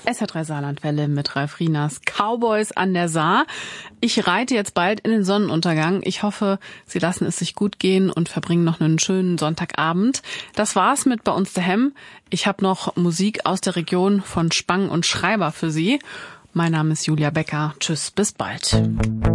SR3 Saarlandwelle mit Ralf Rieners Cowboys an der Saar. Ich reite jetzt bald in den Sonnenuntergang. Ich hoffe, Sie lassen es sich gut gehen und verbringen noch einen schönen Sonntagabend. Das war's mit Bei uns daheim. Ich habe noch Musik aus der Region von Spang und Schreiber für Sie. Mein Name ist Julia Becker. Tschüss, bis bald.